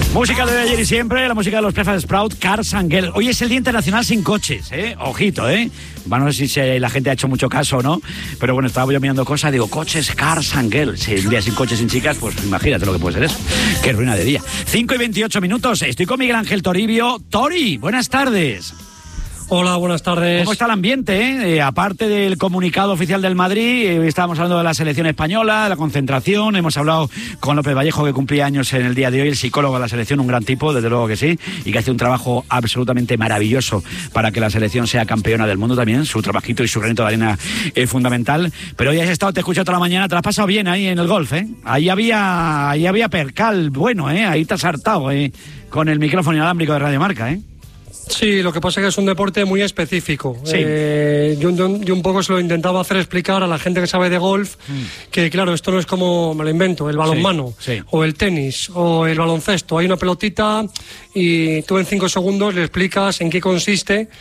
Música de ayer y siempre, la música de los Prefab Sprout, Cars and Girls. Hoy es el Día Internacional sin coches, Ojito, Bueno, no sé si la gente ha hecho mucho caso o no, pero bueno, estaba yo mirando cosas, digo, coches, Cars and Girls. Si un día sin coches, sin chicas, pues imagínate lo que puede ser eso. Qué ruina de día. 5:28, estoy con Miguel Ángel Toribio. Tori, buenas tardes. Hola, buenas tardes. ¿Cómo está el ambiente? Aparte del comunicado oficial del Madrid, estábamos hablando de la selección española, de la concentración, hemos hablado con López Vallejo, que cumplía años en el día de hoy, el psicólogo de la selección, un gran tipo, desde luego que sí, y que hace un trabajo absolutamente maravilloso para que la selección sea campeona del mundo también. Su trabajito y su granito de arena es fundamental. Pero hoy has estado, te he escuchado toda la mañana, te lo has pasado bien ahí en el golf, Ahí había percal bueno, Ahí te has hartado, con el micrófono inalámbrico de Radio Marca, Sí, lo que pasa es que es un deporte muy específico. Sí. Yo un poco se lo intentaba hacer explicar a la gente que sabe de golf, que claro, esto no es como, me lo invento, el balonmano, sí. O el tenis, o el baloncesto. Hay una pelotita y tú en 5 segundos le explicas en qué consiste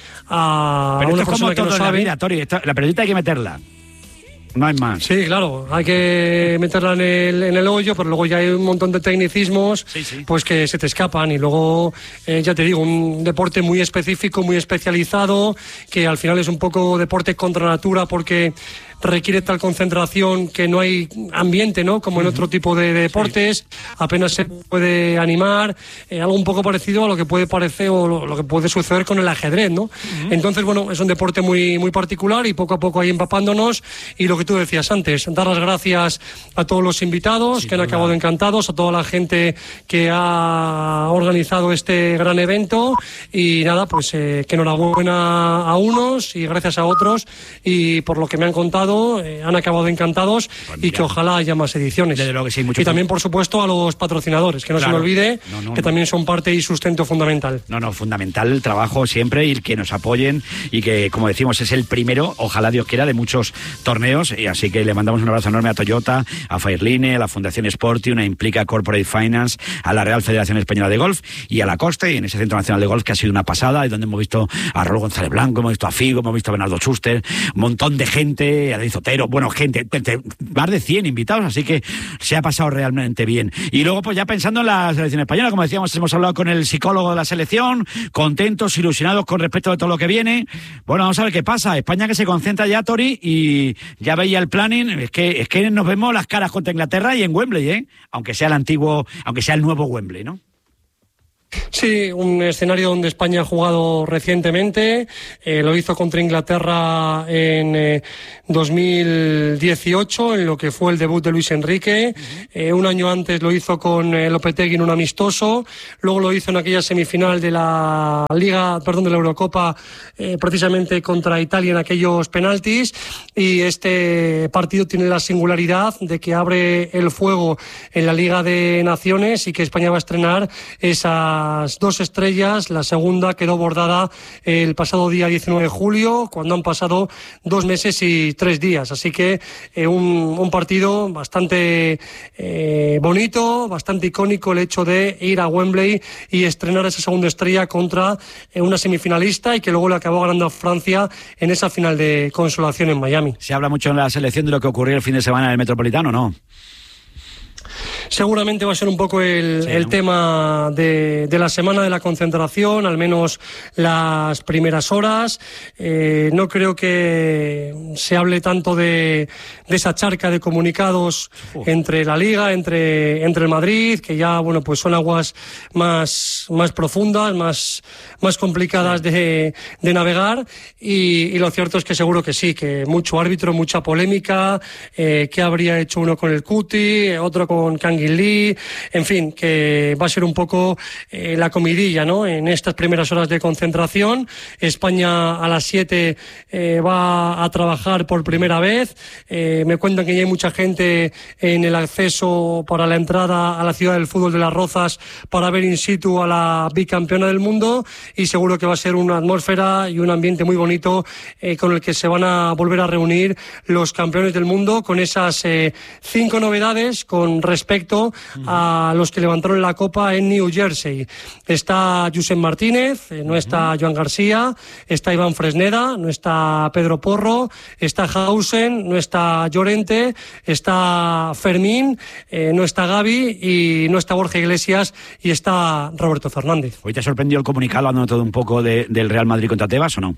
a una persona que no sabe. Vida, Tori, la pelotita hay que meterla. No hay más. Sí, claro, hay que meterla en el hoyo, pero luego ya hay un montón de tecnicismos, sí. Pues que se te escapan. Y luego, ya te digo, un deporte muy específico, muy especializado, que al final es un poco deporte contra natura porque requiere tal concentración que no hay ambiente, ¿no? Como en otro tipo de deportes, apenas se puede animar, algo un poco parecido a lo que puede parecer o lo que puede suceder con el ajedrez, ¿no? Entonces, bueno, es un deporte muy, muy particular y poco a poco ahí empapándonos. Y lo que tú decías antes, dar las gracias a todos los invitados que han acabado encantados, a toda la gente que ha organizado este gran evento y nada, pues que enhorabuena a unos y gracias a otros, y por lo que me han contado han acabado encantados, pues y que ojalá haya más ediciones. Desde luego que sí, mucho. Y también, por supuesto, a los patrocinadores, que no se me olvide que también son parte y sustento fundamental. Fundamental el trabajo siempre y que nos apoyen y que, como decimos, es el primero, ojalá Dios quiera, de muchos torneos, y así que le mandamos un abrazo enorme a Toyota, a Fairline, a la Fundación Sportium, a Implica Corporate Finance, a la Real Federación Española de Golf y a la Coste, y en ese Centro Nacional de Golf que ha sido una pasada, y donde hemos visto a Raúl González Blanco, hemos visto a Figo, hemos visto a Bernardo Schuster, un montón de gente, a David Otero, bueno, gente, más de 100 invitados, así que se ha pasado realmente bien. Y luego, pues ya pensando en la selección española, como decíamos, hemos hablado con el psicólogo de la selección, contentos, ilusionados con respecto de todo lo que viene. Bueno, vamos a ver qué pasa. España que se concentra ya, Tori, y ya veía el planning, es que nos vemos las caras contra Inglaterra y en Wembley, aunque sea el nuevo Wembley, ¿no? Sí, un escenario donde España ha jugado recientemente, lo hizo contra Inglaterra en 2018, en lo que fue el debut de Luis Enrique. Un año antes lo hizo con Lopetegui en un amistoso, luego lo hizo en aquella semifinal de la Eurocopa, precisamente contra Italia en aquellos penaltis, y este partido tiene la singularidad de que abre el fuego en la Liga de Naciones y que España va a estrenar esas 2 estrellas. La segunda quedó bordada el pasado día 19 de julio, cuando han pasado 2 meses y 3 días. Así que un partido bastante bonito, bastante icónico, el hecho de ir a Wembley y estrenar esa segunda estrella contra una semifinalista y que luego le acabó ganando a Francia en esa final de consolación en Miami. ¿Se habla mucho en la selección de lo que ocurrió el fin de semana en el Metropolitano, no? Seguramente va a ser un poco el tema de la semana de la concentración, al menos las primeras horas. No creo que se hable tanto de esa charca de comunicados entre la Liga, entre el Madrid, que ya, bueno, pues son aguas más profundas, más complicadas de navegar, y lo cierto es que seguro que sí, que mucho árbitro, mucha polémica, qué habría hecho uno con el Cuti, otro con Kangin Lee, en fin, que va a ser un poco la comidilla, ¿no? En estas primeras horas de concentración. España a las 7 va a trabajar por primera vez. Me cuentan que ya hay mucha gente en el acceso para la entrada a la ciudad del fútbol de Las Rozas para ver in situ a la bicampeona del mundo, y seguro que va a ser una atmósfera y un ambiente muy bonito con el que se van a volver a reunir los campeones del mundo, con esas 5 novedades con respecto respecto a los que levantaron la copa en New Jersey. Está Josep Martínez, no está Joan García, está Iván Fresneda, no está Pedro Porro, está Hausen, no está Llorente, está Fermín, no está Gavi y no está Borja Iglesias y está Roberto Fernández. ¿Hoy te ha sorprendido el comunicado hablando todo un poco del Real Madrid contra Tebas o no?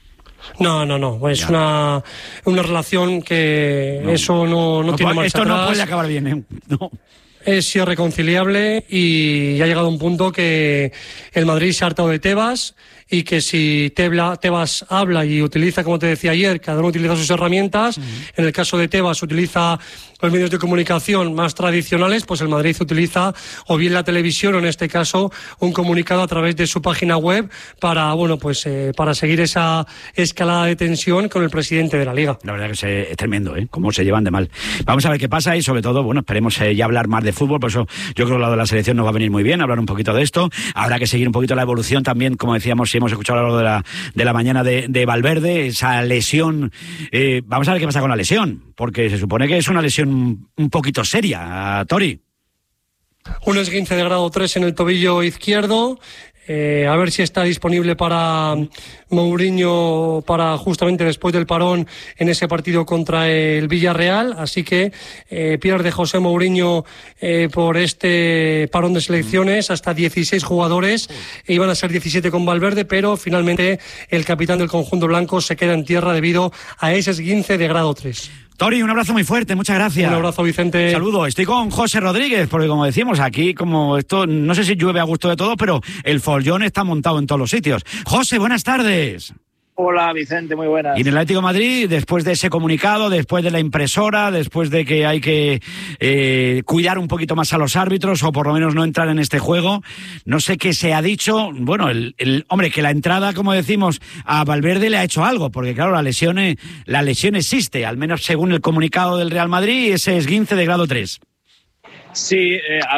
No, es una relación que eso no tiene marcha atrás. Esto no puede atrás. acabar bien, ¿eh? No. Es irreconciliable y ha llegado un punto que el Madrid se ha hartado de Tebas y que si Tebas habla y utiliza, como te decía ayer, cada uno utiliza sus herramientas, en el caso de Tebas utiliza los medios de comunicación más tradicionales, pues el Madrid utiliza o bien la televisión o en este caso un comunicado a través de su página web para seguir esa escalada de tensión con el presidente de la Liga. La verdad que es tremendo, cómo se llevan de mal. Vamos a ver qué pasa y sobre todo, esperemos ya hablar más de fútbol, por eso yo creo que lo de la selección nos va a venir muy bien, hablar un poquito de esto. Habrá que seguir un poquito la evolución también, como decíamos, si hemos escuchado a lo largo de la mañana de Valverde, esa lesión. Vamos a ver qué pasa con la lesión, porque se supone que es una lesión un poquito seria, Tori. Un esguince de grado 3 en el tobillo izquierdo. A ver si está disponible para Mourinho para justamente después del parón en ese partido contra el Villarreal, así que pierde José Mourinho por este parón de selecciones hasta 16 jugadores, iban a ser 17 con Valverde, pero finalmente el capitán del conjunto blanco se queda en tierra debido a ese esguince de grado 3. Tori, un abrazo muy fuerte, muchas gracias. Un abrazo, Vicente. Saludo, estoy con José Rodríguez, porque como decimos aquí, como esto, no sé si llueve a gusto de todos, pero el follón está montado en todos los sitios. José, buenas tardes. Hola Vicente, muy buenas. Y en el Atlético de Madrid, después de ese comunicado, después de la impresora, después de que hay que cuidar un poquito más a los árbitros o por lo menos no entrar en este juego, no sé qué se ha dicho. Bueno, hombre, que la entrada, como decimos, a Valverde le ha hecho algo, porque claro, la lesión existe, al menos según el comunicado del Real Madrid, ese esguince de grado 3. Sí,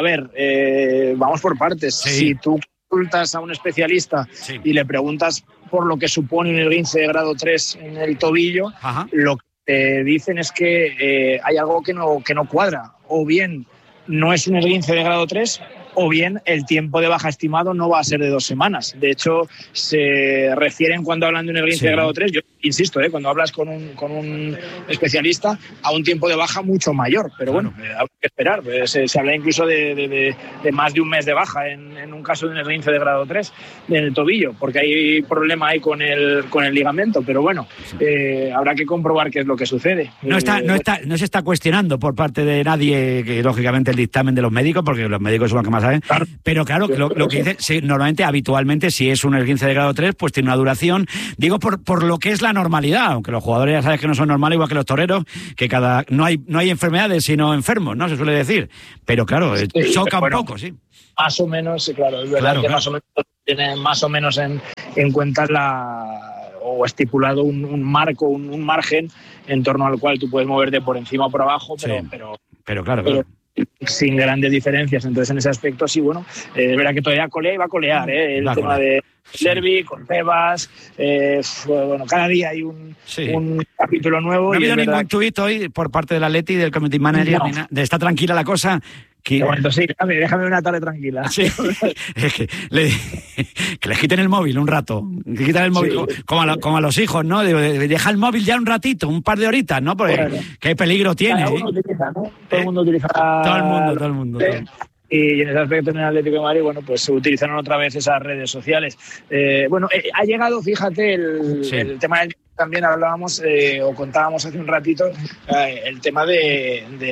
vamos por partes. Sí. Si tú consultas a un especialista y le preguntas por lo que supone un esguince de grado 3 en el tobillo, lo que te dicen es que hay algo que no cuadra. O bien no es un esguince de grado 3, o bien el tiempo de baja estimado no va a ser de 2 semanas. De hecho, se refieren cuando hablan de un esguince de grado 3, yo insisto, cuando hablas con un especialista, a un tiempo de baja mucho mayor. Pero bueno, hay que esperar. Se habla incluso de más de un mes de baja en un caso de un esguince de grado 3 en el tobillo, porque hay problema ahí con el ligamento. Pero bueno, habrá que comprobar qué es lo que sucede. No se está cuestionando por parte de nadie, que lógicamente el dictamen de los médicos, porque los médicos son los que más saben. Claro. Pero claro, lo que dice, sí, normalmente, habitualmente, si es un esguince de grado 3, pues tiene una duración, digo, por lo que es la normalidad, aunque los jugadores ya sabes que no son normales, igual que los toreros, que no hay enfermedades sino enfermos, ¿no? Se suele decir. Pero claro, choca un poco, sí. Más o menos, claro, es verdad que más o menos tiene más o menos en cuenta o estipulado un marco, un margen en torno al cual tú puedes moverte por encima o por abajo, pero claro. Sin grandes diferencias. Entonces, en ese aspecto, sí, bueno, es verdad que todavía colea y va a colear, el tema de Derby, con Tebas, bueno, cada día hay un capítulo nuevo. No ha habido ningún tuit hoy por parte del Atleti y del community manager, de está tranquila la cosa. De momento sí, déjame una tarde tranquila. Sí. Es que les quiten el móvil un rato. Que quiten el móvil, como a los hijos, ¿no? Deja el móvil ya un ratito, un par de horitas, ¿no? Porque qué peligro tiene. Todo el mundo utiliza, ¿no? Todo el mundo utiliza. Todo el mundo. Y en ese aspecto en el Atlético de Madrid, bueno, pues se utilizaron otra vez esas redes sociales. Ha llegado, fíjate, el tema del también hablábamos o contábamos hace un ratito el tema de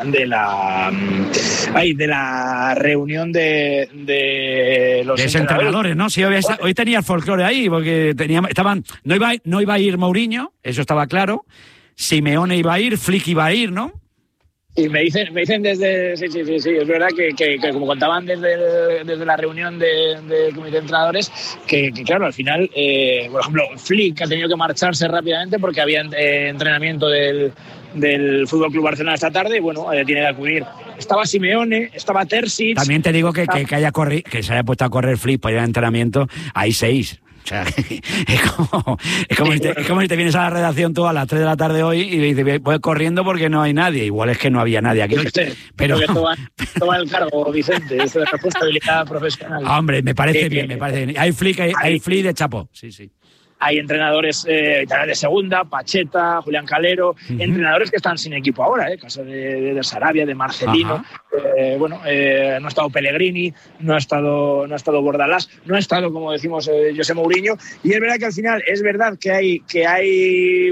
la reunión de los entrenadores, ¿no? Sí, hoy tenía el folclore ahí, porque no iba a ir Mourinho, eso estaba claro. Simeone iba a ir, Flick iba a ir, ¿no? Y me dicen desde... Sí, es verdad que como contaban desde la reunión del comité de entrenadores, que claro, al final, por ejemplo, Flick ha tenido que marcharse rápidamente porque había entrenamiento del Fútbol Club Barcelona esta tarde, y bueno, tiene que acudir. Estaba Simeone, estaba Terzic... También te digo que se haya puesto a correr Flick para ir al entrenamiento, hay 6. sea, es como si te vienes a la redacción tú a las 3 de la tarde hoy y dices, voy corriendo porque no hay nadie. Igual es que no había nadie aquí. Pero toma el cargo, Vicente, es la responsabilidad profesional. Hombre, me parece bien. Hay fli de chapo, sí. Hay entrenadores de segunda, Pacheta, Julián Calero, entrenadores que están sin equipo ahora, caso de Sarabia, de Marcelino, no ha estado Pellegrini, no ha estado Bordalás, no ha estado, como decimos, José Mourinho, y es verdad que al final es verdad que hay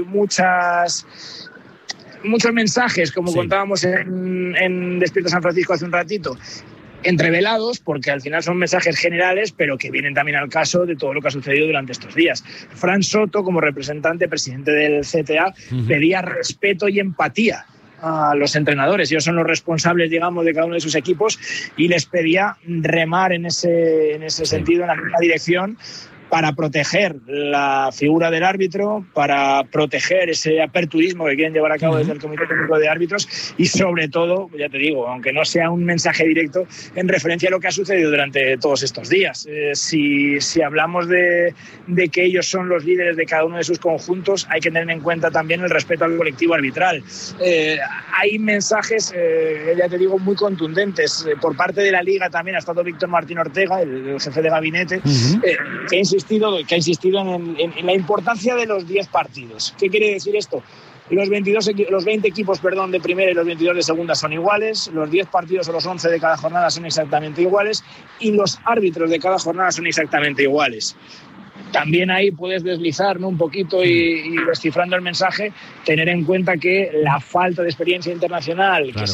muchos mensajes, como contábamos en Despierta San Francisco hace un ratito, entrevelados, porque al final son mensajes generales, pero que vienen también al caso de todo lo que ha sucedido durante estos días. Fran Soto, como presidente del CTA, pedía respeto y empatía a los entrenadores. Ellos son los responsables, digamos, de cada uno de sus equipos, y les pedía remar en ese sentido, en la misma dirección, para proteger la figura del árbitro, para proteger ese aperturismo que quieren llevar a cabo desde el Comité Técnico de Árbitros y, sobre todo, ya te digo, aunque no sea un mensaje directo, en referencia a lo que ha sucedido durante todos estos días. Si hablamos de que ellos son los líderes de cada uno de sus conjuntos, hay que tener en cuenta también el respeto al colectivo arbitral. Hay mensajes, ya te digo, muy contundentes. Por parte de la Liga también ha estado Víctor Martín Ortega, el jefe de gabinete, que ha insistido en la importancia de los 10 partidos. ¿Qué quiere decir esto? Los 20 equipos de primera y los 22 de segunda son iguales, los 10 partidos o los 11 de cada jornada son exactamente iguales y los árbitros de cada jornada son exactamente iguales. También ahí puedes deslizar, ¿no?, un poquito y descifrando el mensaje, tener en cuenta que la falta de experiencia internacional en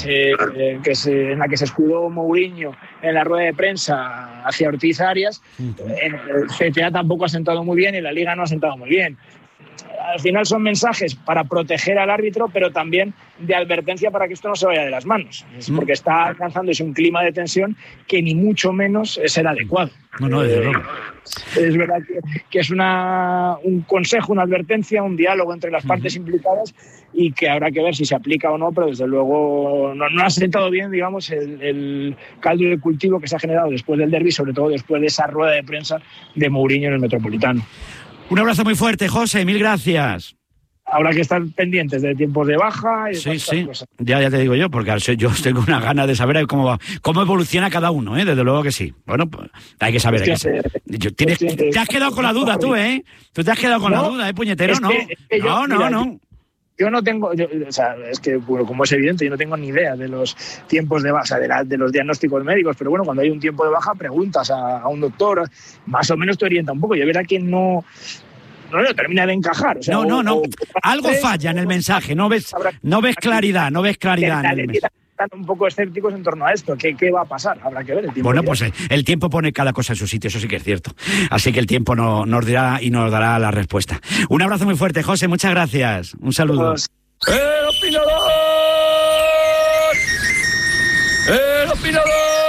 la que se escudó Mourinho en la rueda de prensa hacia Ortiz Arias, en el CTA tampoco ha sentado muy bien y la Liga no ha sentado muy bien. Al final son mensajes para proteger al árbitro, pero también de advertencia para que esto no se vaya de las manos, porque está alcanzándose un clima de tensión que ni mucho menos es el adecuado. No, desde luego. Es verdad que es un consejo, una advertencia, un diálogo entre las partes implicadas y que habrá que ver si se aplica o no, pero desde luego no ha sentado bien, digamos, el caldo de cultivo que se ha generado después del derbi, sobre todo después de esa rueda de prensa de Mourinho en el Metropolitano. Un abrazo muy fuerte, José, mil gracias. Habrá que estar pendientes de tiempos de baja y sí. Cosas. Ya te digo yo, porque yo tengo una gana de saber cómo evoluciona cada uno, desde luego que sí. Bueno, pues hay que saber. Te has quedado con la duda tú, Tú te has quedado con la duda, puñetero, ¿no? No. Yo no tengo, es que, bueno, como es evidente, yo no tengo ni idea de los tiempos de baja, de los diagnósticos médicos, pero bueno, cuando hay un tiempo de baja, preguntas a un doctor, más o menos te orienta un poco. Y es verdad que no termina de encajar. No. Algo falla en el mensaje, no ves claridad, en el mensaje. Están un poco escépticos en torno a esto. ¿Qué va a pasar? Habrá que ver el tiempo. Bueno, pues el tiempo pone cada cosa en su sitio, eso sí que es cierto. Así que el tiempo nos dirá y nos dará la respuesta. Un abrazo muy fuerte, José, muchas gracias. Un saludo. ¡El opinador! ¡El opinador!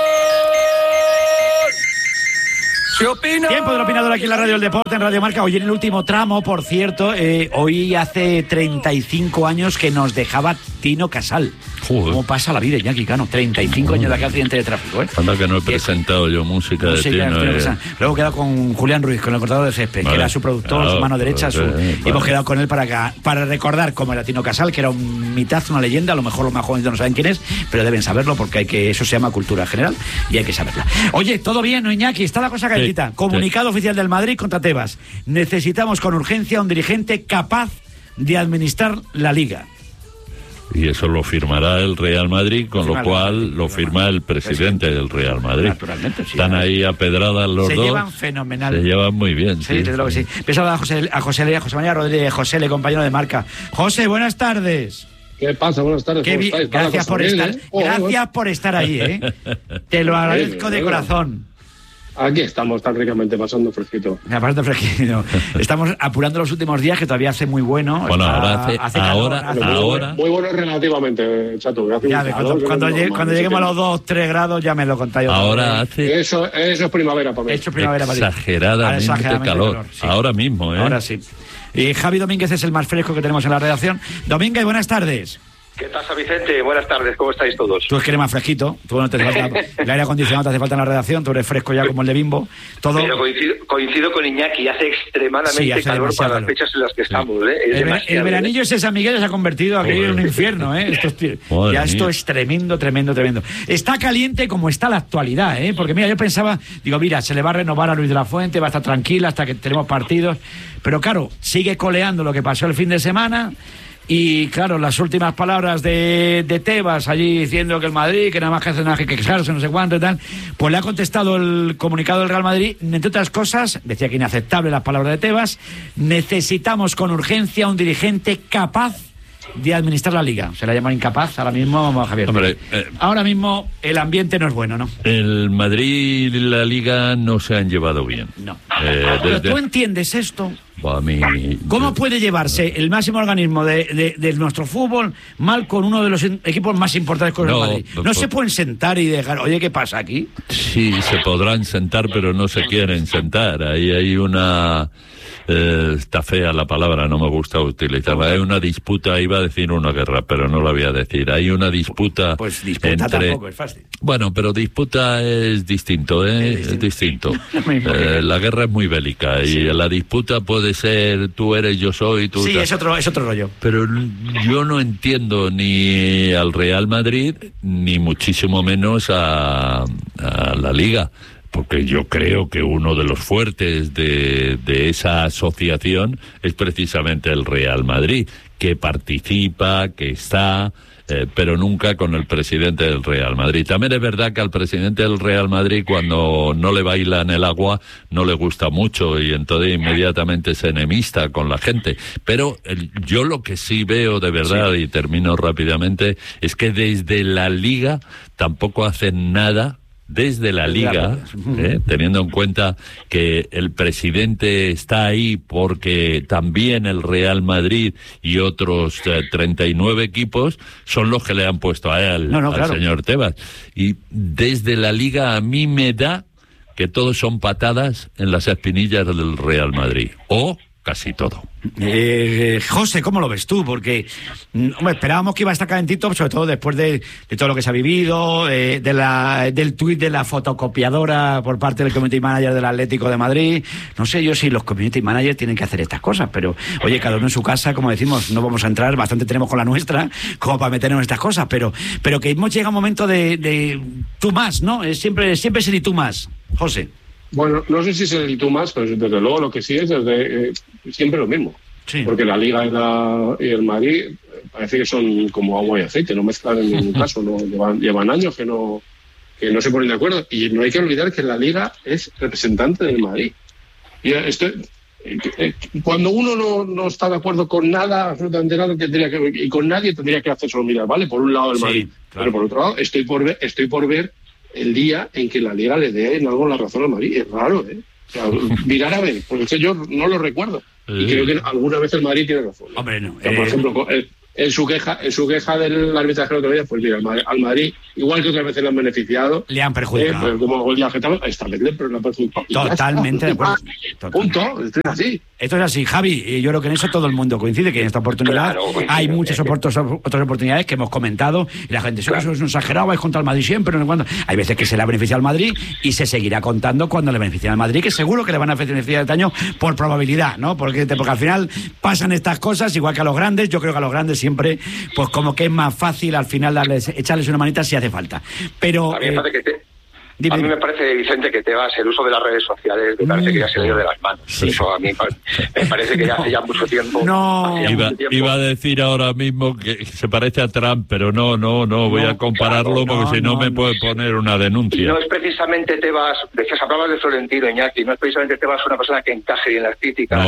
¿Qué opina? Tiempo del opinador aquí en la Radio del Deporte, en Radio Marca. Hoy en el último tramo, por cierto, hoy hace 35 años que nos dejaba Tino Casal. Joder. ¿Cómo pasa la vida, Iñaki Cano? 35 años de aquel accidente de tráfico, Anda que no he presentado yo música de Tino. Luego he quedado con Julián Ruiz, con el cortador de césped, que era su productor, su mano derecha. Y hemos quedado con él para recordar cómo era Tino Casal, que era un mitazo, una leyenda. A lo mejor los más jóvenes no saben quién es, pero deben saberlo porque eso se llama cultura general y hay que saberla. Oye, ¿todo bien, no, Iñaki? Está la cosa calentita. Comunicado oficial del Madrid contra Tebas. Necesitamos con urgencia un dirigente capaz de administrar la Liga. Y eso lo firmará el Real Madrid, con lo cual lo firma el presidente del Real Madrid. Naturalmente, sí. Están ahí apedradas los dos. Se llevan fenomenal. Se llevan muy bien. Sí, desde luego que sí. Empezamos a José María Rodríguez, José, compañero de Marca. José, buenas tardes. ¿Qué pasa? Buenas tardes. ¿Cómo estáis? Gracias por estar. Gracias por estar ahí, Te lo agradezco de corazón. Aquí estamos tan ricamente pasando fresquito. Aparte fresquito. Estamos apurando los últimos días, que todavía hace muy bueno. Bueno, ahora. Muy bueno relativamente, Chato. Cuando lleguemos a los 2-3 grados ya me lo contáis. Ahora hace... Eso es primavera para mí. Exageradamente calor. Sí. Ahora mismo, Ahora sí. Y Javi Domínguez es el más fresco que tenemos en la redacción. Domínguez, buenas tardes. ¿Qué pasa, Vicente? Buenas tardes, ¿cómo estáis todos? Tú es que eres más fresquito, tú no te hace falta, el aire acondicionado te hace falta en la redacción, tú eres fresco ya como el de Bimbo, todo. Pero coincido con Iñaki, hace extremadamente calor para las fechas en las que estamos, ¿eh? El veranillo ese San Miguel se ha convertido aquí en un infierno, ¿eh? Esto es tremendo. Está caliente como está la actualidad, ¿eh? Porque mira, yo pensaba, digo, mira, se le va a renovar a Luis de la Fuente, va a estar tranquila hasta que tenemos partidos, pero claro, sigue coleando lo que pasó el fin de semana. Y claro, las últimas palabras de Tebas allí diciendo que el Madrid, que nada más que hace nada que quejarse, no sé cuánto y tal, pues le ha contestado el comunicado del Real Madrid, entre otras cosas, decía que inaceptable las palabras de Tebas, necesitamos con urgencia un dirigente capaz de administrar la Liga. Se la llama incapaz ahora mismo, Javier. Hombre, ahora mismo el ambiente no es bueno, ¿no? El Madrid y la Liga no se han llevado bien. No. Pero tú entiendes esto. ¿Cómo puede llevarse el máximo organismo de nuestro fútbol mal con uno de los equipos más importantes con el Madrid? ¿No se pueden sentar y dejar, oye, ¿qué pasa aquí? Sí, se podrán sentar, pero no se quieren sentar. Ahí hay una... está fea la palabra, no me gusta utilizarla. Hay una disputa, iba a decir una guerra, pero no la voy a decir. Hay una disputa. Pues disputa tampoco es fácil. Bueno, pero disputa es distinto, ¿eh? Es distinto. La guerra es muy bélica y la disputa puede ser tú eres, yo soy, tú. Sí, es otro rollo. Pero yo no entiendo ni al Real Madrid ni muchísimo menos a la Liga. Porque yo creo que uno de los fuertes de esa asociación es precisamente el Real Madrid, que participa, que está, pero nunca con el presidente del Real Madrid. También es verdad que al presidente del Real Madrid, cuando no le bailan el agua, no le gusta mucho y entonces inmediatamente se enemista con la gente. Pero yo lo que sí veo de verdad, y termino rápidamente, es que desde la Liga tampoco hacen nada. Desde la Liga, teniendo en cuenta que el presidente está ahí porque también el Real Madrid y otros 39 equipos son los que le han puesto a él, al señor Tebas. Y desde la Liga a mí me da que todos son patadas en las espinillas del Real Madrid. O casi todo. José, ¿cómo lo ves tú? Porque esperábamos que iba a estar calentito, sobre todo después de todo lo que se ha vivido, del tuit de la fotocopiadora por parte del community manager del Atlético de Madrid. No sé yo si los community managers tienen que hacer estas cosas, pero oye, cada uno en su casa, como decimos, no vamos a entrar, bastante tenemos con la nuestra como para meternos en estas cosas, pero que hemos llegado a un momento de tú más, ¿no? Siempre es el y tú más, José. Bueno, no sé si es el tú más, pero desde luego lo que sí es siempre lo mismo. Sí. Porque la Liga y el Madrid parece que son como agua y aceite, no mezclan en ningún caso, no llevan años que no se ponen de acuerdo. Y no hay que olvidar que la Liga es representante del Madrid. Y cuando uno no está de acuerdo con nada, absolutamente nada, y con nadie tendría que hacerse mirar, ¿vale? Por un lado el Madrid, claro. Pero por otro lado estoy por ver el día en que la Liga le dé en algo la razón al Madrid. Es raro, ¿eh? O sea, mirar a ver, porque yo no lo recuerdo. Y creo que alguna vez el Madrid tiene razón. Hombre, no. O sea, por ejemplo, en su queja del arbitraje el otro día, pues mira, al Madrid, igual que otras veces le han beneficiado, le han perjudicado. Pues como el día Getafe, esta vez le han perjudicado. Totalmente de acuerdo. Punto, esto es así. Esto es así, Javi, yo creo que en eso todo el mundo coincide, que en esta oportunidad hay muchas otras oportunidades que hemos comentado, y la gente dice, eso es un exagerado, vais contra el Madrid siempre, no sé cuándo. Hay veces que se le ha beneficiado al Madrid y se seguirá contando cuando le beneficia al Madrid, que seguro que le van a beneficiar este año por probabilidad, ¿no? Porque al final pasan estas cosas, igual que a los grandes. Yo creo que a los grandes siempre, pues como que es más fácil al final echarles una manita si hace falta. Pero... A mí me parece, Vicente, que el uso de las redes sociales me parece que ya se le dio de las manos. Sí. Eso a mí me parece que ya hace mucho tiempo. Iba a decir ahora mismo que se parece a Trump, pero no voy a compararlo porque si no me puede poner una denuncia. Y no es precisamente Tebas, decías, hablabas de Florentino, Iñaki, no es precisamente Tebas una persona que encaje bien las críticas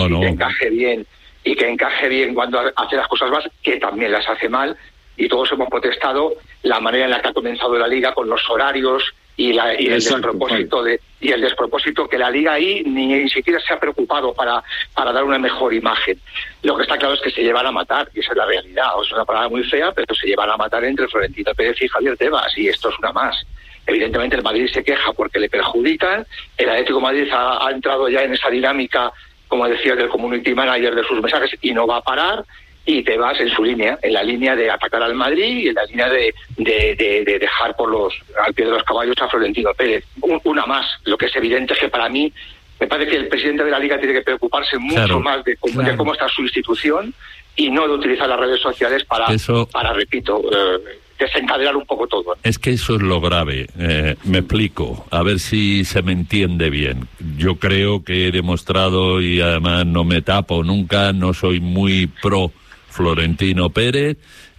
que encaje bien cuando hace las cosas más, que también las hace mal, y todos hemos protestado la manera en la que ha comenzado la Liga con los horarios y el despropósito que la Liga ahí ni siquiera se ha preocupado para dar una mejor imagen. Lo que está claro es que se llevan a matar, y esa es la realidad. Es una palabra muy fea, pero se llevan a matar entre Florentino Pérez y Javier Tebas, y esto es una más. Evidentemente el Madrid se queja porque le perjudican, el Atlético de Madrid ha entrado ya en esa dinámica, como decía, del community manager de sus mensajes, y no va a parar. y Tebas en su línea, en la línea de atacar al Madrid y en la línea de dejar al pie de los caballos a Florentino Pérez. Una más, lo que es evidente es que para mí me parece que el presidente de la Liga tiene que preocuparse mucho más de cómo está su institución y no de utilizar las redes sociales para repito, desencadenar un poco todo. Es que eso es lo grave. Me explico, a ver si se me entiende bien. Yo creo que he demostrado, y además no me tapo nunca, no soy muy pro Florentino Pérez,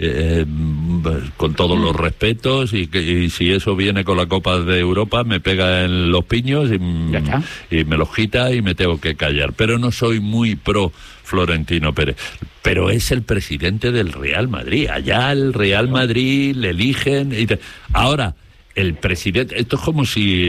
con todos los respetos, y si eso viene con la Copa de Europa me pega en los piños y me los quita y me tengo que callar, pero no soy muy pro Florentino Pérez, pero es el presidente del Real Madrid. Allá el Real Madrid le eligen ahora el presidente. Esto es como si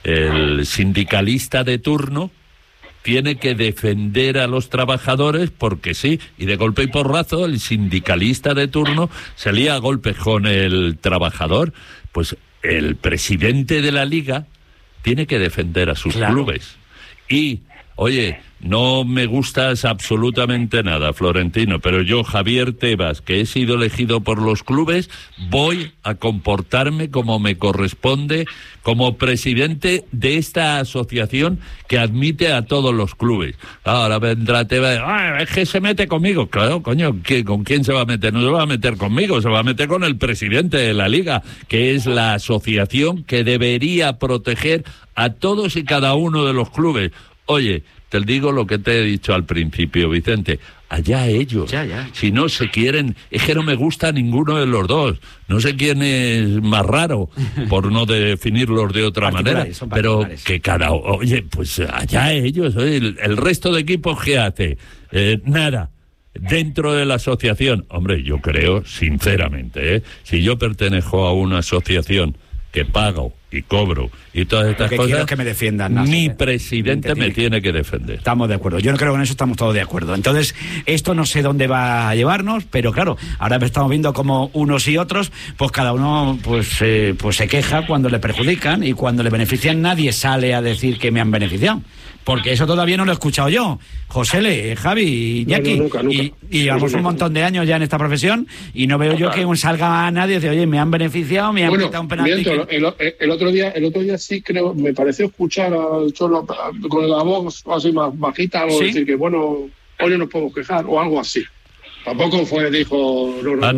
el sindicalista de turno tiene que defender a los trabajadores porque sí, y de golpe y porrazo el sindicalista de turno se lía a golpes con el trabajador. Pues el presidente de la Liga tiene que defender a sus clubes. Y, oye, no me gustas absolutamente nada, Florentino, pero yo, Javier Tebas, que he sido elegido por los clubes, voy a comportarme como me corresponde como presidente de esta asociación que admite a todos los clubes. Ahora vendrá Tebas, es que se mete conmigo. Claro, coño, ¿con quién se va a meter? No se va a meter conmigo, se va a meter con el presidente de la Liga, que es la asociación que debería proteger a todos y cada uno de los clubes. Oye, te digo lo que te he dicho al principio, Vicente, allá ellos. Ya. Si no se quieren, es que no me gusta ninguno de los dos. No sé quién es más raro, por no definirlos de otra manera, pero que oye, pues allá ellos. Oye, el resto de equipos, ¿qué hace? Nada. Dentro de la asociación, hombre, yo creo, sinceramente, si yo pertenezco a una asociación que pago y cobro y todas estas cosas, quiero que me defiendan, mi presidente me tiene que defender. Estamos de acuerdo, yo creo que en eso estamos todos de acuerdo. Entonces, esto no sé dónde va a llevarnos, pero claro, ahora estamos viendo como unos y otros, pues cada uno pues se queja cuando le perjudican, y cuando le benefician nadie sale a decir que me han beneficiado. Porque eso todavía no lo he escuchado yo. José, Javi, Iñaki, nunca. Y llevamos un montón de años ya en esta profesión y no veo yo que salga a nadie y dice, oye, me han beneficiado, me han quitado un penalti. El otro día sí creo, me pareció escuchar al Cholo con la voz así más bajita, algo decir que bueno, hoy no nos podemos quejar o algo así. Tampoco dijo... Has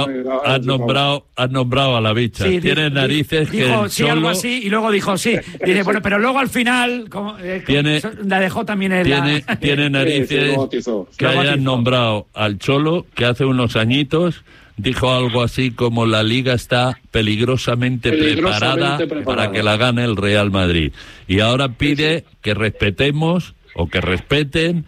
nombrado a la bicha. Sí, tiene narices dijo, que sí, Cholo... algo así, y luego dijo sí. Dice, bueno, pero luego al final... la dejó también en Tiene narices que hayan nombrado al Cholo, que hace unos añitos dijo algo así como la Liga está peligrosamente preparada para que la gane el Real Madrid. Y ahora pide que respetemos o que respeten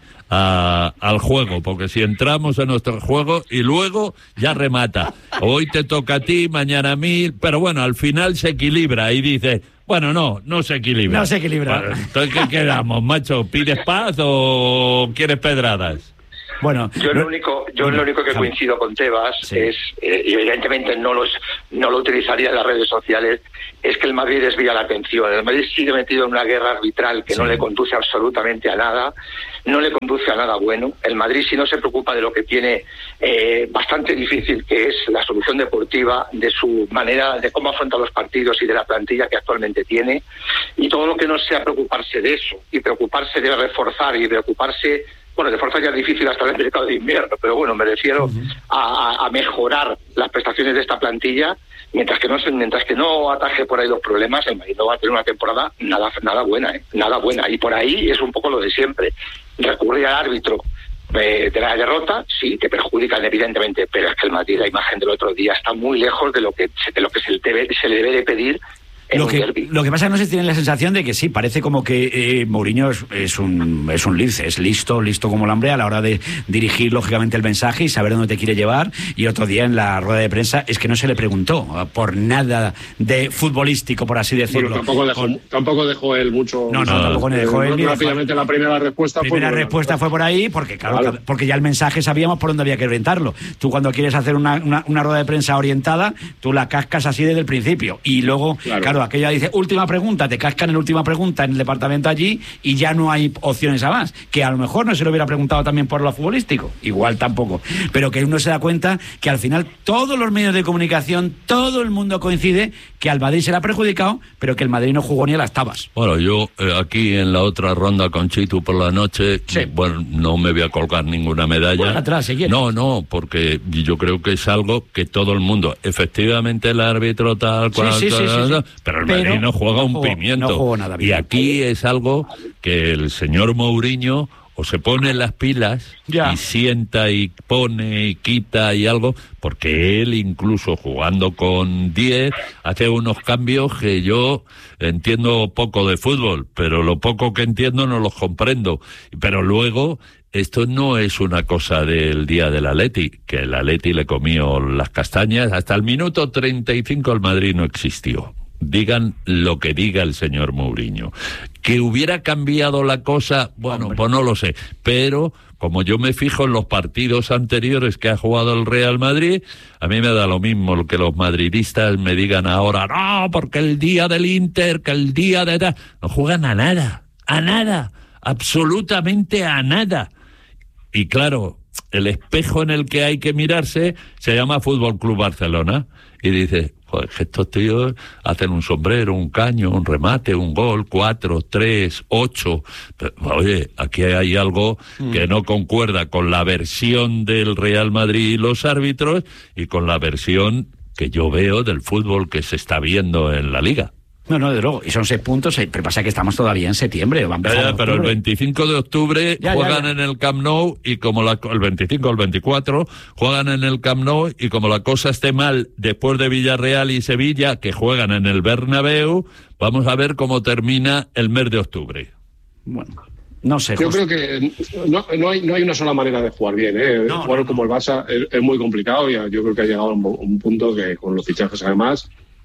al juego, porque si entramos en nuestro juego y luego ya remata. Hoy te toca a ti, mañana a mí, pero bueno, al final se equilibra y dice, bueno, no se equilibra. No se equilibra. Bueno, entonces, ¿qué quedamos, macho? ¿Pides paz o quieres pedradas? Bueno, yo lo único que coincido con Tebas es, y evidentemente no lo utilizaría en las redes sociales, es que el Madrid desvía la atención. El Madrid sigue metido en una guerra arbitral que no le conduce absolutamente a nada, no le conduce a nada bueno. El Madrid, si no se preocupa de lo que tiene bastante difícil, que es la solución deportiva, de su manera, de cómo afronta los partidos y de la plantilla que actualmente tiene, y todo lo que no sea preocuparse de eso, y preocuparse de reforzar y preocuparse... Bueno, de fuerza ya es difícil hasta el mercado de invierno, pero bueno, me refiero a mejorar las prestaciones de esta plantilla, mientras que no ataje por ahí los problemas, el Madrid no va a tener una temporada nada buena, y por ahí es un poco lo de siempre. Recurrir al árbitro de la derrota, sí, que perjudican evidentemente, pero es que el Madrid, la imagen del otro día, está muy lejos de lo que se le debe de pedir. Lo que pasa es que no se tiene la sensación de que sí, parece como que Mourinho es un lince, es listo como el hambre a la hora de dirigir lógicamente el mensaje y saber dónde te quiere llevar. Y otro día en la rueda de prensa es que no se le preguntó por nada de futbolístico, por así decirlo. Bueno, tampoco dejó él mucho. No, tampoco dejó él. Rápidamente la primera respuesta fue por ahí, porque claro, porque ya el mensaje sabíamos por dónde había que orientarlo. Tú cuando quieres hacer una rueda de prensa orientada, tú la cascas así desde el principio. Y luego, claro claro, aquella dice última pregunta, te cascan en última pregunta en el departamento allí y ya no hay opciones a más. Que a lo mejor no se lo hubiera preguntado también por lo futbolístico, igual tampoco. Pero que uno se da cuenta que al final todos los medios de comunicación, todo el mundo coincide que al Madrid será perjudicado, pero que el Madrid no jugó ni a las tabas. Bueno, yo aquí en la otra ronda con Chitu por la noche, bueno, no me voy a colgar ninguna medalla. Bueno, atrás, si quieres. No, porque yo creo que es algo que todo el mundo, efectivamente el árbitro tal cual, pero el Madrid no juega un pimiento. No jugó nada bien. Y aquí es algo que el señor Mourinho o se pone las pilas y sienta y pone y quita y algo, porque él incluso jugando con 10 hace unos cambios que yo entiendo poco de fútbol, pero lo poco que entiendo no los comprendo. Pero luego, esto no es una cosa del día del Atleti, que el Atleti le comió las castañas. Hasta el minuto 35 el Madrid no existió. Digan lo que diga el señor Mourinho. ¿Que hubiera cambiado la cosa? Bueno, pues no lo sé. Pero como yo me fijo en los partidos anteriores que ha jugado el Real Madrid, a mí me da lo mismo que los madridistas me digan ahora, no, porque el día del Inter, que el día de... No juegan a nada, absolutamente a nada. Y claro, el espejo en el que hay que mirarse se llama Fútbol Club Barcelona. Y dice, joder, que estos tíos hacen un sombrero, un caño, un remate, un gol, 4, 3, 8. Pero, oye, aquí hay algo que no concuerda con la versión del Real Madrid y los árbitros y con la versión que yo veo del fútbol que se está viendo en la Liga. No, desde luego. Y son 6 puntos, pero pasa que estamos todavía en septiembre. Pero el 25 de octubre juegan en el Camp Nou y como el 25 o el 24 juegan en el Camp Nou y como la cosa esté mal después de Villarreal y Sevilla, que juegan en el Bernabéu, vamos a ver cómo termina el mes de octubre. Bueno, no sé. Yo creo que no hay una sola manera de jugar bien. Jugar como el Barça es muy complicado y yo creo que ha llegado a un punto que con los fichajes además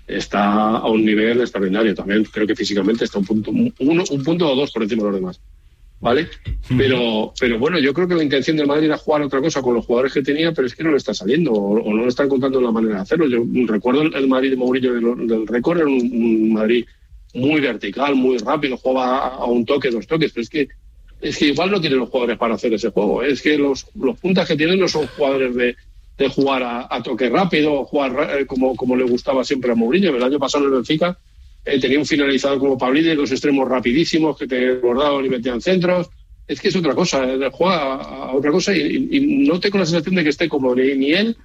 está a un nivel extraordinario. También creo que físicamente está un punto o dos por encima de los demás, ¿vale? Pero bueno, yo creo que la intención del Madrid era jugar otra cosa con los jugadores que tenía, pero es que no le está saliendo o no le están encontrando la manera de hacerlo. Yo recuerdo el Madrid de Mourinho del récord, era un Madrid muy vertical, muy rápido, jugaba a un toque, 2 toques, pero es que igual no tienen los jugadores para hacer ese juego. Es que los puntas que tienen no son jugadores de jugar a toque rápido, jugar como le gustaba siempre a Mourinho. El año pasado en el Benfica tenía un finalizador como Pavlidis, los extremos rapidísimos que te desbordaban y metían centros. Es que es otra cosa, juega a otra cosa y no tengo la sensación de que esté como ni él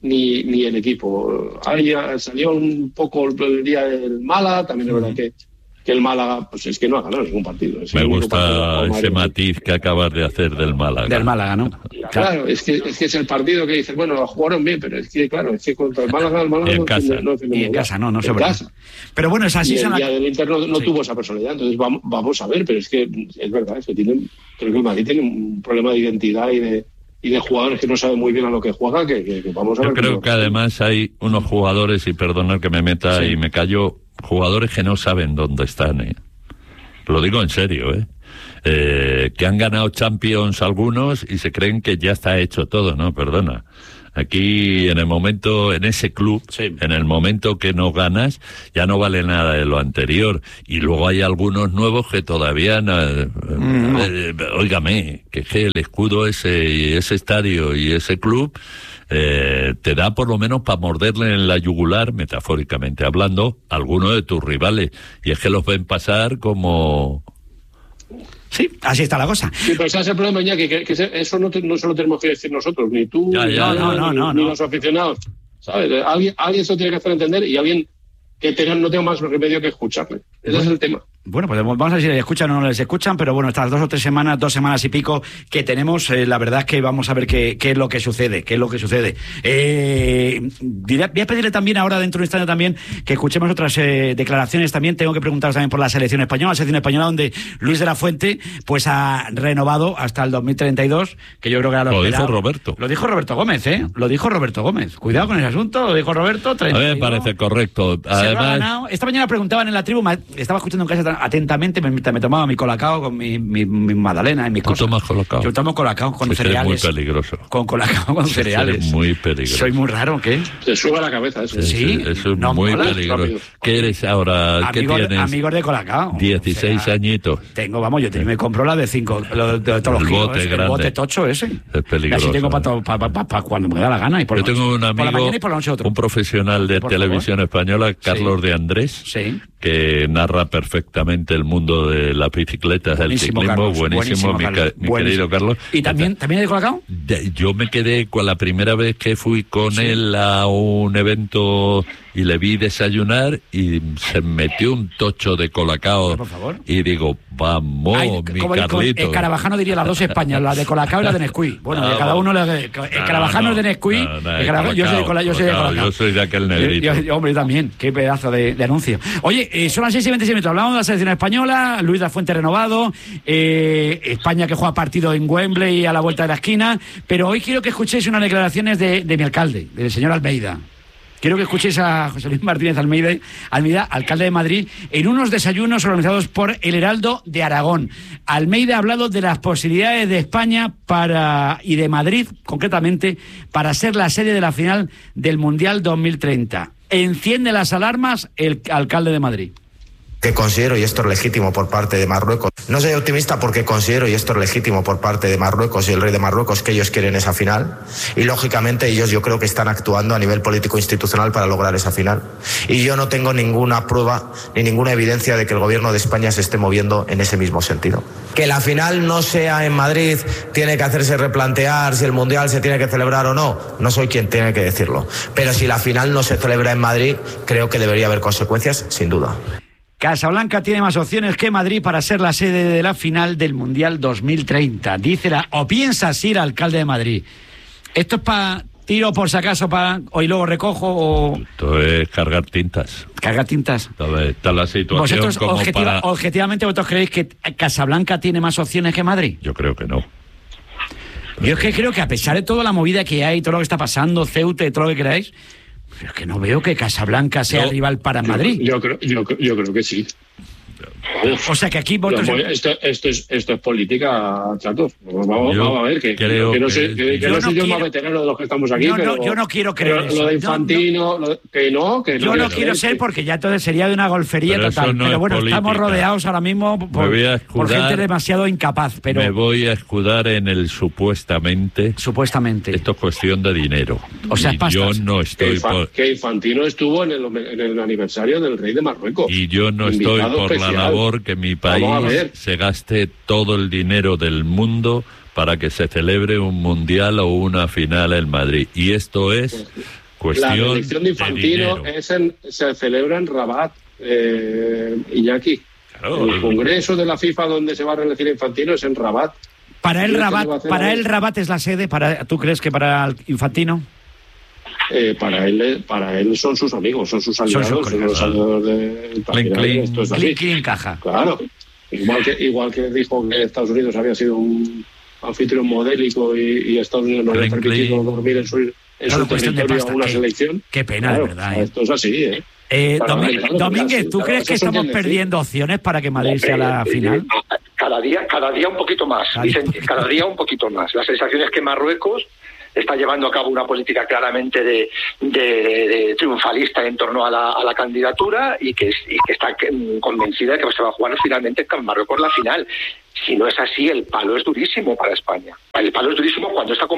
ni el equipo. Ahí salió un poco el día del Málaga, también es verdad que el Málaga, pues es que no ha ganado ningún partido. Me gusta ese matiz que acabas de hacer del Málaga. Del Málaga, ¿no? Claro, es que es el partido que dices, bueno, jugaron bien, pero es que, claro, es que contra el Málaga y en casa. Y en casa, no se ve. Pero bueno, es así. Y el día del Inter no tuvo esa personalidad, entonces vamos a ver, pero es que es verdad, es que creo que el Madrid tiene un problema de identidad y de jugadores que no saben muy bien a lo que juega, que vamos a ver. Yo creo que además hay unos jugadores, y perdonad que me meta y me callo, jugadores que no saben dónde están, Lo digo en serio, que han ganado Champions algunos y se creen que ya está hecho todo, ¿no? Perdona. Aquí, en ese club, en el momento que no ganas, ya no vale nada de lo anterior. Y luego hay algunos nuevos que todavía óigame, que el escudo ese estadio y ese club te da por lo menos para morderle en la yugular, metafóricamente hablando, a alguno de tus rivales. Y es que los ven pasar como... Sí, así está la cosa. Sí, pero ese es el problema, Iñaki, que eso no se lo tenemos que decir nosotros, ni tú, ni los aficionados. ¿Sabes? Alguien se lo tiene que hacer entender y alguien que no tenga más remedio que escucharle. Ese es el tema. Bueno, pues vamos a ver si les escuchan o no les escuchan, pero bueno, estas 2 o 3 semanas, 2 semanas y pico que tenemos, la verdad es que vamos a ver qué es lo que sucede, voy a pedirle también ahora, dentro de un instante también, que escuchemos otras declaraciones también. Tengo que preguntaros también por la selección española, donde Luis de la Fuente pues ha renovado hasta el 2032, que yo creo que era lo dijo Roberto. Lo dijo Roberto Gómez, Lo dijo Roberto Gómez. Cuidado con ese asunto, lo dijo Roberto. 32. A mí me parece correcto. Además, esta mañana preguntaban en la tribu, estaba escuchando en casa atentamente, me tomaba mi colacao con mi magdalena y mis cosas. ¿Tú tomas colacao? Yo tomo colacao con cereales. Es muy peligroso. Con colacao con cereales. Es muy peligroso. Soy muy raro, ¿qué? Te sube a la cabeza eso. Sí, eso es muy peligroso. ¿Qué eres ahora? ¿Qué tienes? Amigos de colacao. 16 añitos. Tengo, vamos, yo me compro la de 5, de todos los kilos. El bote tocho ese. Es peligroso. Y así tengo para cuando me da la gana. Y por yo tengo un amigo, un profesional de televisión española, Carlos de Andrés, que narra perfectamente el mundo de las bicicletas, del ciclismo. Carlos, buenísimo, mi querido Carlos. ¿Y también de colacao? Yo me quedé con la primera vez que fui con él a un evento y le vi desayunar y se metió un tocho de colacao. Por favor. Y digo, vamos, mi Carlito. El Carabajano diría las dos Españas, la de colacao y la de Nesquik. Bueno, de cada uno el Carabajano es de Nesquik. Yo soy de colacao. Yo soy de aquel negrito. Hombre, también. Qué pedazo de anuncio. Oye, son las 6:26 minutos. Hablamos de la selección española, Luis de la Fuente renovado, España que juega partido en Wembley a la vuelta de la esquina, pero hoy quiero que escuchéis unas declaraciones de mi alcalde, del señor Almeida. Quiero que escuchéis a José Luis Martínez Almeida, alcalde de Madrid, en unos desayunos organizados por El Heraldo de Aragón. Almeida ha hablado de las posibilidades de España y de Madrid, concretamente, para ser la sede de la final del Mundial 2030. Enciende las alarmas el alcalde de Madrid. Que considero, y esto es legítimo por parte de Marruecos. No soy optimista porque considero, y esto es legítimo por parte de Marruecos y el rey de Marruecos, que ellos quieren esa final. Y lógicamente ellos yo creo que están actuando a nivel político institucional para lograr esa final. Y yo no tengo ninguna prueba ni ninguna evidencia de que el gobierno de España se esté moviendo en ese mismo sentido. Que la final no sea en Madrid tiene que hacerse replantear si el Mundial se tiene que celebrar o no. No soy quien tiene que decirlo. Pero si la final no se celebra en Madrid, creo que debería haber consecuencias, sin duda. Casablanca tiene más opciones que Madrid para ser la sede de la final del Mundial 2030. ¿O piensas ir alcalde de Madrid? ¿Esto es para tiro por si acaso y luego recojo o...? Esto es cargar tintas. ¿Cargar tintas? Está la situación ¿Vosotros como objetivamente vosotros creéis que Casablanca tiene más opciones que Madrid? Yo creo que no. Yo es que creo que a pesar de toda la movida que hay, todo lo que está pasando, Ceuta y todo lo que queráis... Pero es que no veo que Casablanca sea rival para Madrid. Yo creo que sí. O sea que aquí vosotros... Esto es política, chatos. Vamos a ver, que no soy yo el más veterano de los que estamos aquí. Yo no quiero creer eso. Lo de Infantino, yo no quiero ser porque ya entonces sería de una golfería total. Pero bueno, estamos rodeados ahora mismo por gente demasiado incapaz. Pero me voy a escudar en el supuestamente. Supuestamente. Esto es cuestión de dinero. O sea, yo no estoy que Infantino estuvo en el aniversario del rey de Marruecos. Y yo no estoy por la labor que mi país se gaste todo el dinero del mundo para que se celebre un mundial o una final en Madrid. Y esto es cuestión la elección de Infantino se celebra en Rabat, Iñaki. Claro, el congreso de la FIFA donde se va a reelegir Infantino es en Rabat. Para él Rabat es la sede. ¿Tú crees que para Infantino? Para él son sus amigos, son sus aliados, son los aliados de esto es así. Encaja. Claro. Igual que dijo que Estados Unidos había sido un anfitrión modélico y Estados Unidos no había permitido dormir en su territorio a una selección. Qué pena, de verdad. Esto es así, Domínguez, ¿tú crees que estamos perdiendo opciones para que Madrid sea la final? Cada día un poquito más, Vicente, cada día un poquito más. La sensación es que Marruecos está llevando a cabo una política claramente de triunfalista en torno a la candidatura y que está convencida de que se va a jugar finalmente con Marruecos la final. Si no es así, el palo es durísimo para España. El palo es durísimo cuando esta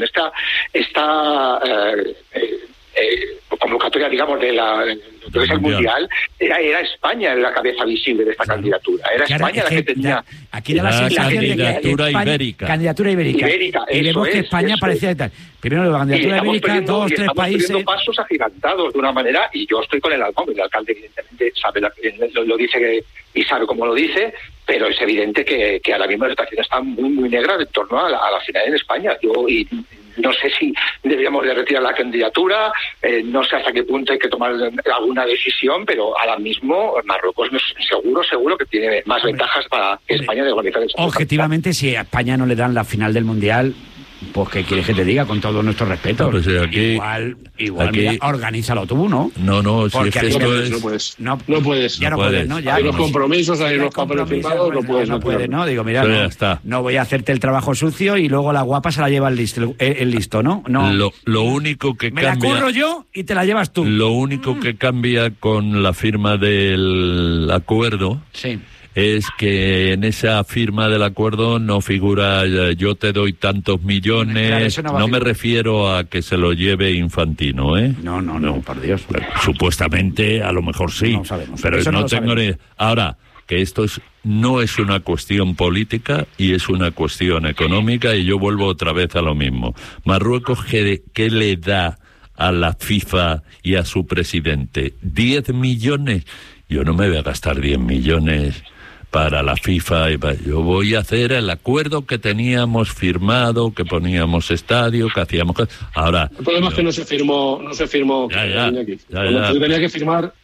convocatoria, digamos, del Mundial, era España la cabeza visible de esta candidatura. Era España la que tenía... Aquí era la candidatura ibérica. Candidatura ibérica. Y vemos que España parecía tal. Primero la candidatura ibérica, 2, 3 países... Estamos pasos agigantados de una manera, y yo estoy con el alcalde evidentemente sabe lo dice y sabe cómo lo dice, pero es evidente que ahora mismo la situación está muy, muy negra en torno a la final en España. No sé si deberíamos de retirar la candidatura, no sé hasta qué punto hay que tomar alguna decisión, pero ahora mismo Marruecos seguro que tiene más ventajas para que España de organizar el... Objetivamente, si a España no le dan la final del Mundial, Pues, ¿qué quieres que te diga? Con todo nuestro respeto. Pues aquí, igual aquí, mira, organízalo tú, ¿no? No, si es que esto no puedes. Ya no puedes, ¿no? Ya hay los compromisos, hay los papeles firmados, no puedes. No puedes, ¿no? Digo, mira, no voy a hacerte el trabajo sucio y luego la guapa se la lleva el listo, ¿no? Lo único que me cambia... Me la curro yo y te la llevas tú. Lo único que cambia con la firma del acuerdo... Sí. Es que en esa firma del acuerdo no figura yo te doy tantos millones, claro, no me refiero a que se lo lleve Infantino, ¿eh? No, por Dios. Supuestamente, a lo mejor sí, no sabemos, pero no tengo ni... Ahora, que esto no es una cuestión política y es una cuestión económica, y yo vuelvo otra vez a lo mismo. Marruecos, ¿qué le da a la FIFA y a su presidente? ¿10 millones? Yo no me voy a gastar 10 millones para la FIFA. Yo voy a hacer el acuerdo que teníamos firmado, que poníamos estadio, que hacíamos... Ahora... El problema es que no se firmó. Ya. Yo tenía que firmar...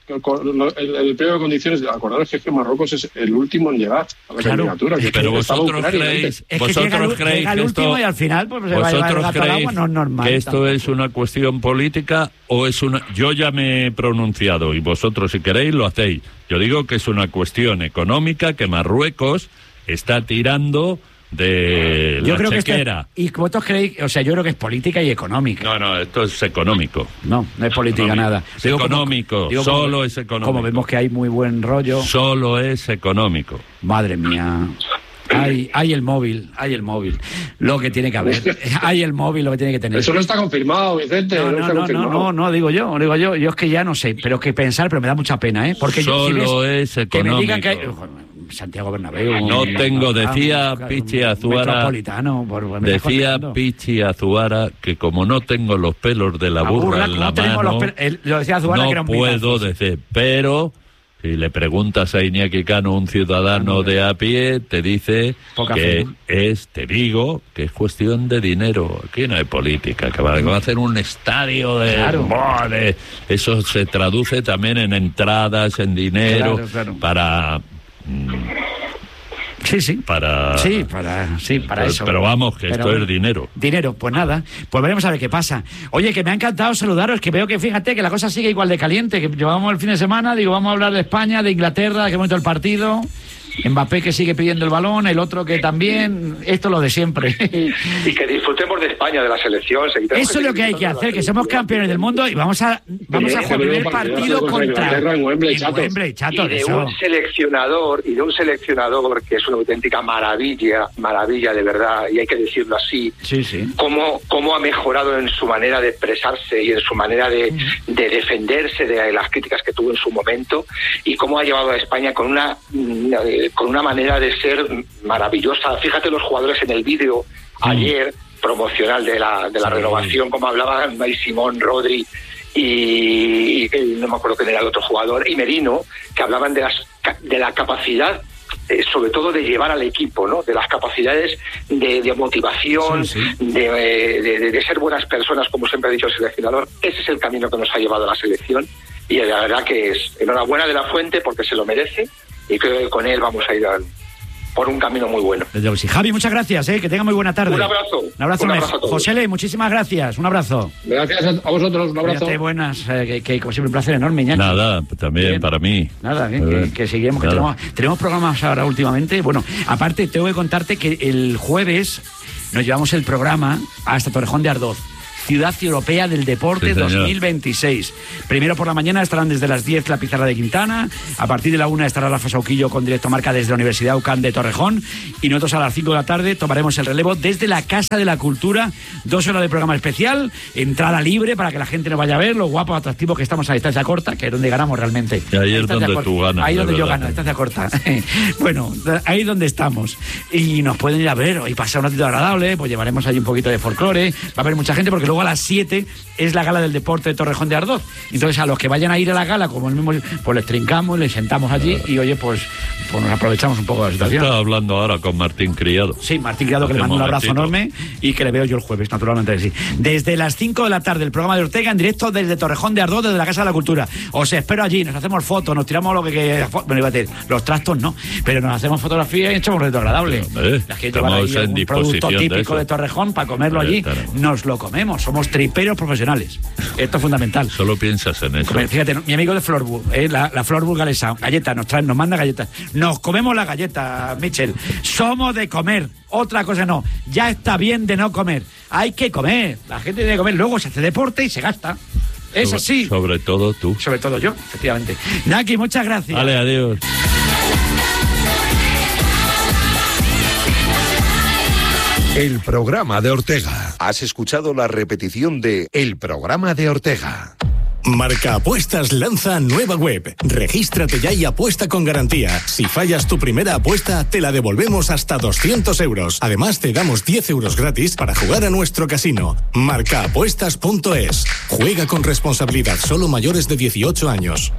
El pliego de condiciones, acordaros que Marruecos es el último en llegar a la candidatura. Pero vosotros creéis que el último y al final pues, se va a llevar el gato al agua, no es normal. ¿Que esto es una cuestión política o es una...? Yo ya me he pronunciado y vosotros, si queréis, lo hacéis. Yo digo que es una cuestión económica, que Marruecos está tirando de yo la creo chequera. ¿Y vosotros creéis? O sea, yo creo que es política y económica. No, esto es económico. No es política nada. Es económico, solo es económico. Como vemos que hay muy buen rollo. Solo es económico. Madre mía. Hay el móvil, lo que tiene que haber. Hay el móvil, lo que tiene que tener. Eso no está confirmado, Vicente. No, digo yo. Yo es que ya no sé, pero que pensar, pero me da mucha pena, ¿eh? Porque solo es económico. Que me digan que hay... Santiago Bernabéu. Decía Pichi Azuara. Decía Pichi Azuara que como no tengo los pelos de la burra en la mano, lo decía Azuara, no que era un puedo decir, pero... Si le preguntas a Iñaki Cano, un ciudadano de a pie, te dice que es cuestión de dinero. Aquí no hay política, que va a hacer un estadio de... Eso se traduce también en entradas, en dinero, para... Sí. Para eso. Pero vamos, que esto es dinero. Dinero, pues nada. Pues veremos a ver qué pasa. Oye, que me ha encantado saludaros, que veo que, fíjate, que la cosa sigue igual de caliente, que llevamos el fin de semana, vamos a hablar de España, de Inglaterra, que hemos visto el partido... Mbappé que sigue pidiendo el balón, el otro que también, esto lo de siempre. Y que disfrutemos de España, de la selección. Eso es lo que hay que hacer, que somos campeones del mundo y vamos a jugar el primer partido contra Wembley, chato. Y de un seleccionador que es una auténtica maravilla de verdad, y hay que decirlo así. Sí. Cómo ha mejorado en su manera de expresarse y en su manera de defenderse de las críticas que tuvo en su momento, y cómo ha llevado a España con una manera de ser maravillosa. Fíjate los jugadores en el vídeo ayer promocional de la renovación, como hablaban Unai Simón, Rodri y no me acuerdo quién era el otro jugador, y Merino, que hablaban de la capacidad, sobre todo de llevar al equipo, ¿no? De las capacidades de motivación, de ser buenas personas, como siempre ha dicho el seleccionador. Ese es el camino que nos ha llevado a la selección, y la verdad que es enhorabuena de la Fuente, porque se lo merece, y creo que con él vamos a ir por un camino muy bueno. Sí. Javi, muchas gracias, que tenga muy buena tarde. Un abrazo. Un abrazo a todos. José, muchísimas gracias. Un abrazo. Gracias a vosotros, un abrazo. Buenas, que como siempre un placer enorme, Iñaki. Nada, también bien. Para mí. Nada, que seguiremos, que tenemos programas ahora últimamente. Bueno, aparte tengo que contarte que el jueves nos llevamos el programa hasta Torrejón de Ardoz, Ciudad Europea del Deporte 2026. Primero por la mañana estarán desde las 10 la Pizarra de Quintana, a partir de la 1 estará Rafa Sauquillo con directo marca desde la Universidad UCAM de Torrejón, y nosotros a las 5 de la tarde tomaremos el relevo desde la Casa de la Cultura, 2 horas de programa especial, entrada libre para que la gente nos vaya a ver, lo guapo, atractivo que estamos a distancia corta, que es donde ganamos realmente. Y ahí es donde tú ganas. Ahí donde yo gano, a distancia corta. Bueno, ahí donde estamos. Y nos pueden ir a ver y pasar un ratito agradable, pues llevaremos ahí un poquito de folclore, va a haber mucha gente porque luego luego a las 7 es la gala del deporte de Torrejón de Ardoz. Entonces a los que vayan a ir a la gala, como el mismo, pues les trincamos, les sentamos allí y oye, pues nos aprovechamos un poco de la situación. Estaba hablando ahora con Martín Criado. Sí, Martín Criado, que le mando un abrazo enorme y que le veo yo el jueves, naturalmente que sí. Desde las 5 de la tarde, el programa de Ortega en directo desde Torrejón de Ardoz, desde la Casa de la Cultura. Os espero allí, nos hacemos fotos, nos tiramos lo que bueno, iba a decir, los trastos no, pero nos hacemos fotografías y echamos un reto agradable. La gente va a ir un producto típico de Torrejón para comerlo allí, nos lo comemos, somos triperos profesionales. Esto es fundamental. Solo piensas en eso. Fíjate, mi amigo de Florburg, la Florburg galesa, galletas, nos manda galletas. Nos comemos la galleta, Michel. Somos de comer, otra cosa no. Ya está bien de no comer. Hay que comer. La gente tiene que comer. Luego se hace deporte y se gasta. Es así. Sobre todo tú. Sobre todo yo, efectivamente. Naki, muchas gracias. Vale, adiós. El programa de Ortega. Has escuchado la repetición de El programa de Ortega. Marca Apuestas lanza nueva web. Regístrate ya y apuesta con garantía. Si fallas tu primera apuesta, te la devolvemos hasta 200 euros. Además, te damos 10 euros gratis para jugar a nuestro casino. Marcaapuestas.es. Juega con responsabilidad, solo mayores de 18 años.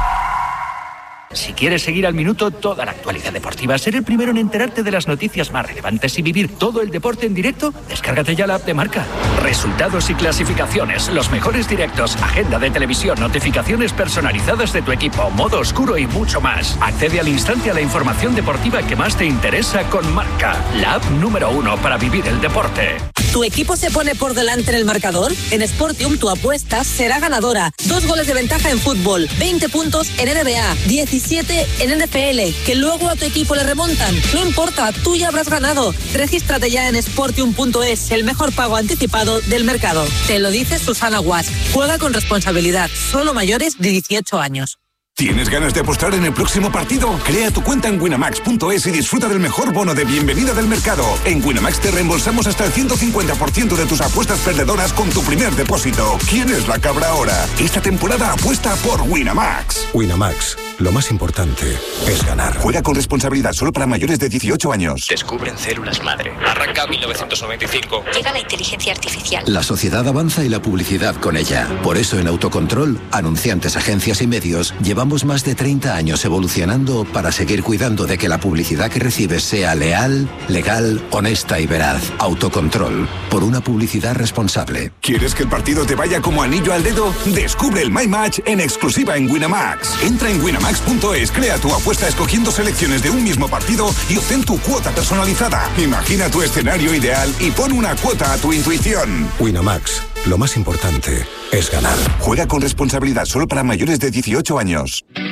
Si quieres seguir al minuto toda la actualidad deportiva, ser el primero en enterarte de las noticias más relevantes y vivir todo el deporte en directo, descárgate ya la app de Marca. Resultados y clasificaciones, los mejores directos, agenda de televisión, notificaciones personalizadas de tu equipo, modo oscuro y mucho más. Accede al instante a la información deportiva que más te interesa con Marca, la app número 1 para vivir el deporte. ¿Tu equipo se pone por delante en el marcador? En Sportium tu apuesta será ganadora. 2 goles de ventaja en fútbol, 20 puntos en NBA, 17 en NFL, que luego a tu equipo le remontan. No importa, tú ya habrás ganado. Regístrate ya en Sportium.es, el mejor pago anticipado del mercado. Te lo dice Susana Guas. Juega con responsabilidad, solo mayores de 18 años. ¿Tienes ganas de apostar en el próximo partido? Crea tu cuenta en Winamax.es y disfruta del mejor bono de bienvenida del mercado. En Winamax te reembolsamos hasta el 150% de tus apuestas perdedoras con tu primer depósito. ¿Quién es la cabra ahora? Esta temporada apuesta por Winamax. Winamax, lo más importante es ganar. Juega con responsabilidad, solo para mayores de 18 años. Descubren células madre. Arranca 1995. Llega la inteligencia artificial. La sociedad avanza y la publicidad con ella. Por eso en Autocontrol, anunciantes, agencias y medios, llevamos más de 30 años evolucionando para seguir cuidando de que la publicidad que recibes sea leal, legal, honesta y veraz. Autocontrol, por una publicidad responsable. ¿Quieres que el partido te vaya como anillo al dedo? Descubre el My Match en exclusiva en Winamax. Entra en Winamax.es, crea tu apuesta escogiendo selecciones de un mismo partido y obtén tu cuota personalizada. Imagina tu escenario ideal y pon una cuota a tu intuición. Winamax, lo más importante es ganar. Juega con responsabilidad, solo para mayores de 18 años.